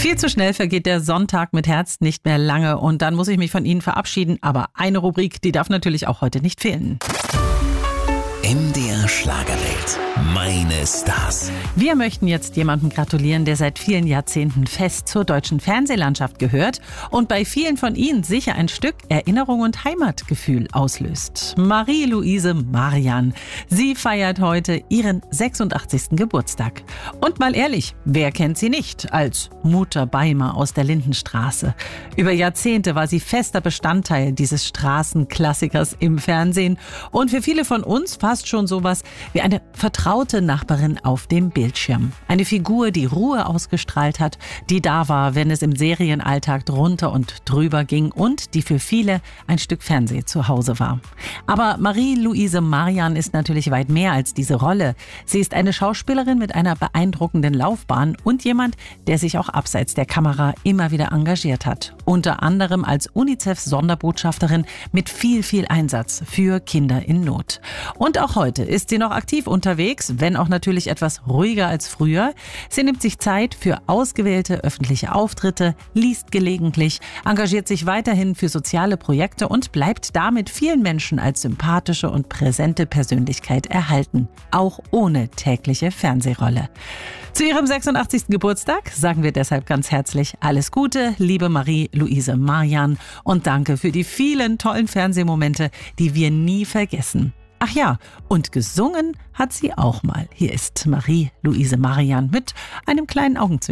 Viel zu schnell vergeht der Sonntag mit Herz nicht mehr lange und dann muss ich mich von Ihnen verabschieden. Aber eine Rubrik, die darf natürlich auch heute nicht fehlen. MDR Schlagerwelt. Meine Stars. Wir möchten jetzt jemandem gratulieren, der seit vielen Jahrzehnten fest zur deutschen Fernsehlandschaft gehört und bei vielen von Ihnen sicher ein Stück Erinnerung und Heimatgefühl auslöst. Marie-Louise Marian. Sie feiert heute ihren 86. Geburtstag. Und mal ehrlich, wer kennt sie nicht als Mutter Beimer aus der Lindenstraße? Über Jahrzehnte war sie fester Bestandteil dieses Straßenklassikers im Fernsehen und für viele von uns fast schon sowas wie eine vertraute Nachbarin auf dem Bildschirm. Eine Figur, die Ruhe ausgestrahlt hat, die da war, wenn es im Serienalltag drunter und drüber ging und die für viele ein Stück Fernseh zu Hause war. Aber Marie-Louise Marian ist natürlich weit mehr als diese Rolle. Sie ist eine Schauspielerin mit einer beeindruckenden Laufbahn und jemand, der sich auch abseits der Kamera immer wieder engagiert hat. Unter anderem als UNICEF-Sonderbotschafterin mit viel Einsatz für Kinder in Not. Und auch heute ist sie noch aktiv unterwegs, wenn auch natürlich etwas ruhiger als früher. Sie nimmt sich Zeit für ausgewählte öffentliche Auftritte, liest gelegentlich, engagiert sich weiterhin für soziale Projekte und bleibt damit vielen Menschen als sympathische und präsente Persönlichkeit erhalten, auch ohne tägliche Fernsehrolle. Zu ihrem 86. Geburtstag sagen wir deshalb ganz herzlich alles Gute, liebe Marie-Louise Marian, und danke für die vielen tollen Fernsehmomente, die wir nie vergessen. Ach ja, und gesungen hat sie auch mal. Hier ist Marie-Louise Marian mit einem kleinen Augenzwinkern.